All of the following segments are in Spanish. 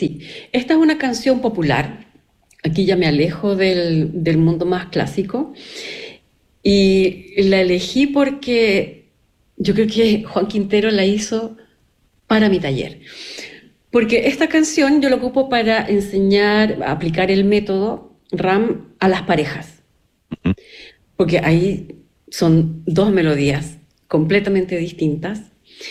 Sí, esta es una canción popular. Aquí ya me alejo del mundo más clásico. Y la elegí porque yo creo que Juan Quintero la hizo para mi taller. Porque esta canción yo la ocupo para enseñar, a aplicar el método RAM a las parejas. Ujú. Porque ahí son dos melodías completamente distintas,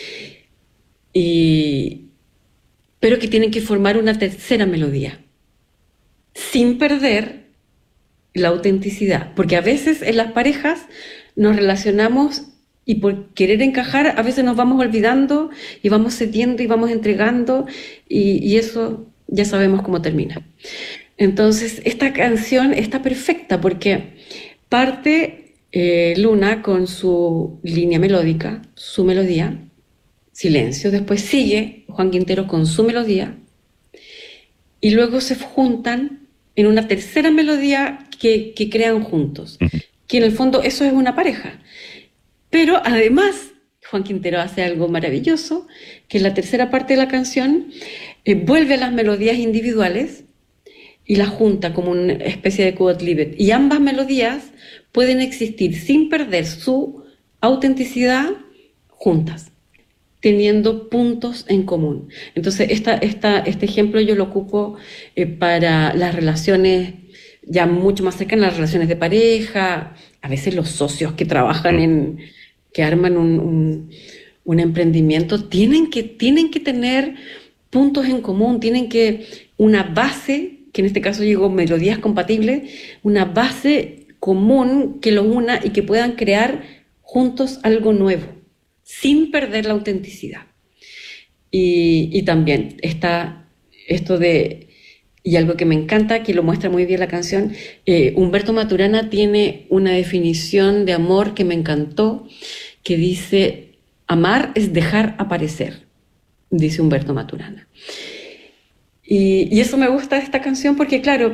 y, pero que tienen que formar una tercera melodía, sin perder la autenticidad. Porque a veces en las parejas nos relacionamos y por querer encajar a veces nos vamos olvidando y vamos cediendo y vamos entregando, y eso ya sabemos cómo termina. Entonces, esta canción está perfecta porque parte Luna con su línea melódica, su melodía, silencio, después sigue Juan Quintero con su melodía, y luego se juntan en una tercera melodía que crean juntos, Ujú. que en el fondo eso es una pareja. Pero además, Juan Quintero hace algo maravilloso, que en la tercera parte de la canción vuelve a las melodías individuales y la junta como una especie de quodlibet. Y ambas melodías pueden existir sin perder su autenticidad juntas, teniendo puntos en común. Entonces, este ejemplo yo lo ocupo para las relaciones ya mucho más cercanas, las relaciones de pareja, a veces los socios que trabajan Mm. que arman un emprendimiento, tienen que tener puntos en común, tienen que una base, que en este caso llegó melodías compatibles, una base común que los una y que puedan crear juntos algo nuevo, sin perder la autenticidad. Y también está esto de, y algo que me encanta, que lo muestra muy bien la canción, Humberto Maturana tiene una definición de amor que me encantó, que dice, amar es dejar aparecer, dice Humberto Maturana. Y eso me gusta de esta canción porque, claro,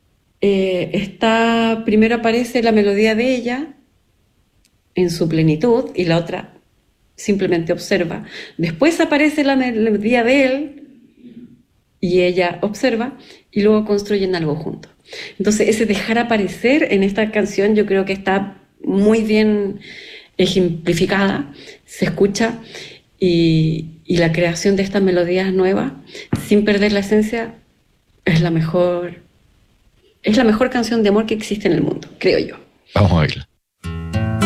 primero aparece la melodía de ella en su plenitud y la otra simplemente observa. Después aparece la melodía de él y ella observa, y luego construyen algo juntos. Entonces, ese dejar aparecer en esta canción yo creo que está muy bien ejemplificada, se escucha, y la creación de estas melodías nuevas, sin perder la esencia, es la mejor, es la mejor canción de amor que existe en el mundo, creo yo. Vamos a verla.